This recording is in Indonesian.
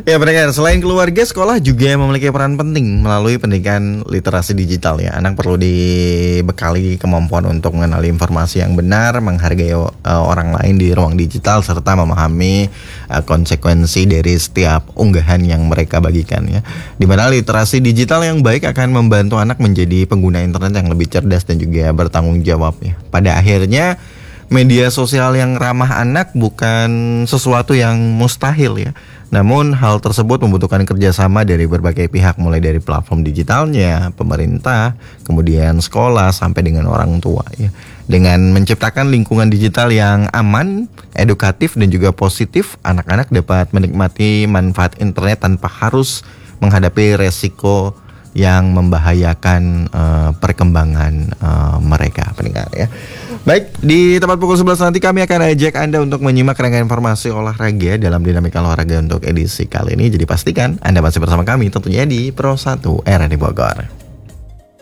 Ya pendengar, selain keluarga, sekolah juga memiliki peran penting melalui pendidikan literasi digital ya. Anak perlu dibekali kemampuan untuk mengenali informasi yang benar, menghargai orang lain di ruang digital, serta memahami konsekuensi dari setiap unggahan yang mereka bagikan ya. Dimana literasi digital yang baik akan membantu anak menjadi pengguna internet yang lebih cerdas dan juga bertanggung jawab ya. Pada akhirnya media sosial yang ramah anak bukan sesuatu yang mustahil ya. Namun hal tersebut membutuhkan kerjasama dari berbagai pihak, mulai dari platform digitalnya, pemerintah, kemudian sekolah, sampai dengan orang tua ya. Dengan menciptakan lingkungan digital yang aman, edukatif, dan juga positif, anak-anak dapat menikmati manfaat internet tanpa harus menghadapi resiko yang membahayakan perkembangan mereka, pendengar ya. Baik, di tepat pukul 11 nanti kami akan ajak Anda untuk menyimak rangkaian informasi olahraga dalam Dinamika Olahraga untuk edisi kali ini. Jadi pastikan Anda masih bersama kami tentunya di Pro 1 era di Bogor.